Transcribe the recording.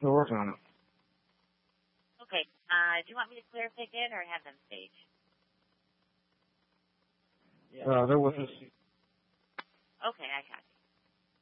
Still working on it. Okay. Do you want me to clear a ticket or have them stage? They're with us. Okay, I got you.